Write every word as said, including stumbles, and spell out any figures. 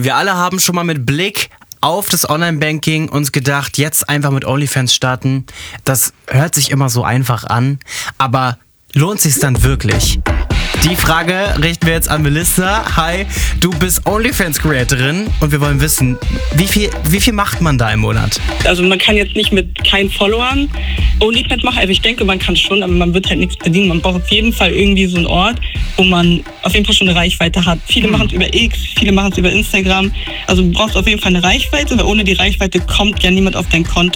Wir alle haben schon mal mit Blick auf das Online-Banking uns gedacht, jetzt einfach mit OnlyFans starten. Das hört sich immer so einfach an, aber lohnt sich's dann wirklich? Die Frage richten wir jetzt an Melissa. Hi, du bist OnlyFans-Creatorin und wir wollen wissen, wie viel, wie viel macht man da im Monat? Also man kann jetzt nicht mit keinen Followern OnlyFans machen. Also ich denke, man kann schon, aber man wird halt nichts verdienen. Man braucht auf jeden Fall irgendwie so einen Ort, wo man auf jeden Fall schon eine Reichweite hat. Viele machen es über X, viele machen es über Instagram. Also du brauchst auf jeden Fall eine Reichweite, weil ohne die Reichweite kommt ja niemand auf dein Konto.